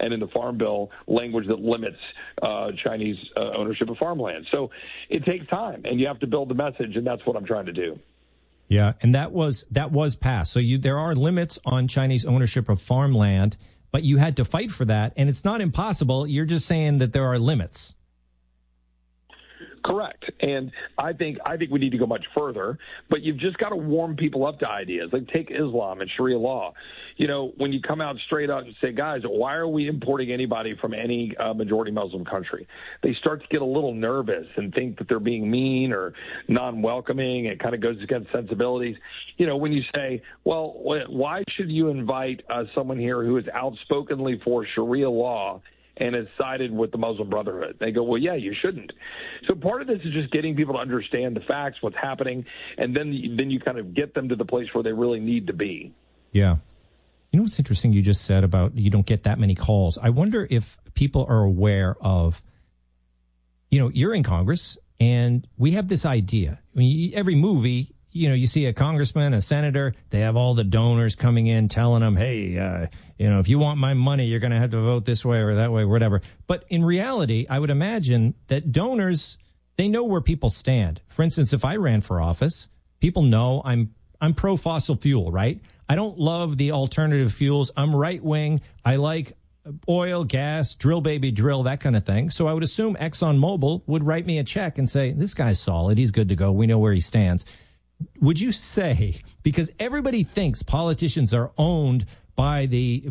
and in the Farm Bill, language that limits Chinese ownership of farmland. So it takes time, and you have to build the message, and that's what I'm trying to do. Yeah, and that was passed. So there are limits on Chinese ownership of farmland, but you had to fight for that, and it's not impossible. You're just saying that there are limits. Correct. And I think we need to go much further, but you've just got to warm people up to ideas. Like take Islam and Sharia law. You know, when you come out straight up and say, guys, why are we importing anybody from any majority Muslim country? They start to get a little nervous and think that they're being mean or non-welcoming. It kind of goes against sensibilities. You know, when you say, well, why should you invite someone here who is outspokenly for Sharia law and has sided with the Muslim Brotherhood? They go, well, yeah, you shouldn't. So part of this is just getting people to understand the facts, what's happening, and then you kind of get them to the place where they really need to be. Yeah. You know what's interesting you just said about you don't get that many calls? I wonder if people are aware of, you know, you're in Congress, and we have this idea. I mean, every movie, you know, you see a congressman, a senator, they have all the donors coming in telling them, hey, you know, if you want my money, you're going to have to vote this way or that way, or whatever. But in reality, I would imagine that donors, they know where people stand. For instance, if I ran for office, people know I'm pro fossil fuel, right? I don't love the alternative fuels. I'm right wing. I like oil, gas, drill, baby, drill, that kind of thing. So I would assume ExxonMobil would write me a check and say, this guy's solid. He's good to go. We know where he stands. Would you say, because everybody thinks politicians are owned by the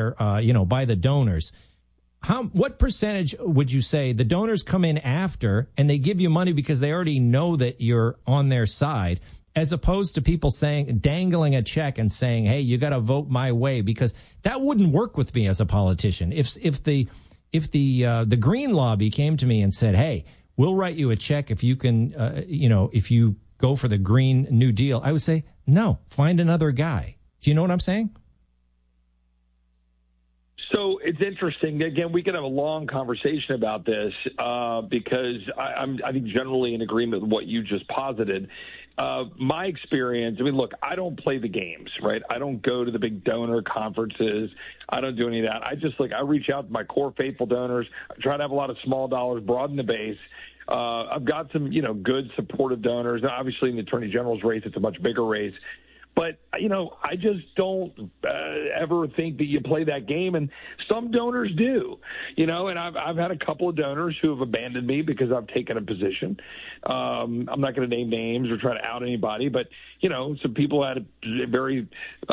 donors, what percentage would you say the donors come in after and they give you money because they already know that you're on their side, as opposed to people dangling a check and saying, hey, you got to vote my way? Because that wouldn't work with me as a politician. If the Green Lobby came to me and said, hey, we'll write you a check if you can, if you go for the Green New Deal, I would say, no, find another guy. Do you know what I'm saying? So it's interesting. Again, we could have a long conversation about this because I think generally in agreement with what you just posited. My experience, I mean, look, I don't play the games, right? I don't go to the big donor conferences. I don't do any of that. I reach out to my core faithful donors. I try to have a lot of small dollars, broaden the base. I've got some, good supportive donors. Obviously, in the Attorney General's race, it's a much bigger race. But, I just don't ever think that you play that game. And some donors do, and I've had a couple of donors who have abandoned me because I've taken a position. I'm not going to name names or try to out anybody, but, some people had a very,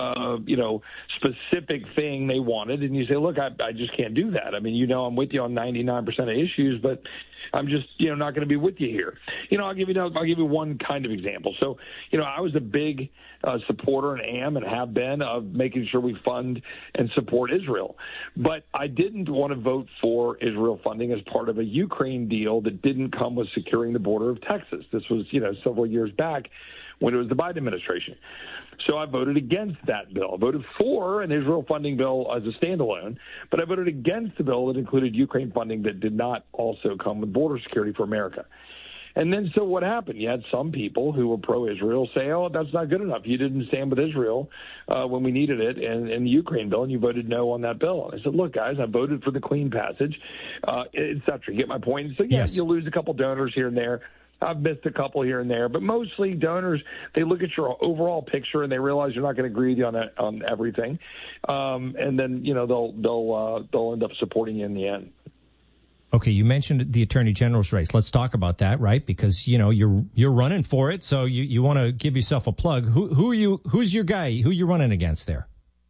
specific thing they wanted. And you say, look, I just can't do that. I mean, I'm with you on 99% of issues, but I'm just, not going to be with you here. I'll give you one kind of example. So, I was a big supporter and am and have been of making sure we fund and support Israel. But I didn't want to vote for Israel funding as part of a Ukraine deal that didn't come with securing the border of Texas. This was, several years back when it was the Biden administration. So I voted against that bill. I voted for an Israel funding bill as a standalone, but I voted against the bill that included Ukraine funding that did not also come with border security for America. And then so what happened? You had some people who were pro-Israel say, oh, that's not good enough. You didn't stand with Israel when we needed it in the Ukraine bill, and you voted no on that bill. And I said, look, guys, I voted for the clean passage, et cetera. You get my point? So, yes, you lose a couple donors here and there. I've missed a couple here and there, but mostly donors, they look at your overall picture and they realize you're not going to agree with you on everything, and then they'll end up supporting you in the end. Okay, you mentioned the Attorney General's race. Let's talk about that, right? Because you're running for it, so you want to give yourself a plug. Who's your guy? Who you running against there?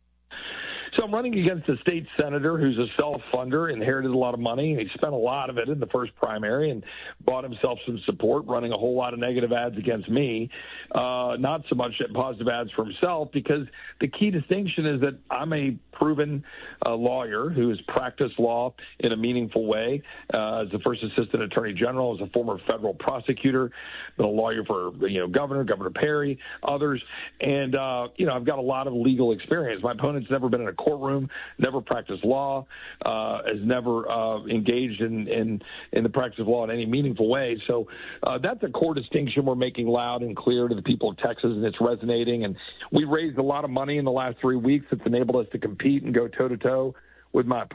So I'm running against a state senator who's a self-funder, inherited a lot of money. He spent a lot of it in the first primary and bought himself some support, running a whole lot of negative ads against me, not so much positive ads for himself, because the key distinction is that I'm a proven lawyer who has practiced law in a meaningful way. As the first assistant attorney general, as a former federal prosecutor, been a lawyer for Governor Perry, others, and I've got a lot of legal experience. My opponent's never been in a courtroom, never practiced law, has never engaged in the practice of law in any meaningful way. So that's a core distinction we're making loud and clear to the people of Texas, and it's resonating. And we raised a lot of money in the last 3 weeks that's enabled us to compete and go toe-to-toe with my